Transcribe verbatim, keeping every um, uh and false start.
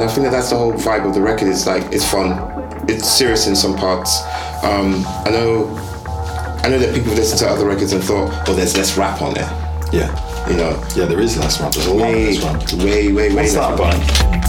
I think that that's the whole vibe of the record. It's like it's fun, it's serious in some parts. Um, I know, I know that people listen to other records and thought, oh, there's less rap on there. Yeah. You know. Yeah, there is less rap. There's a lot way, less rap. Way, way, way. What's that, rap. Brian?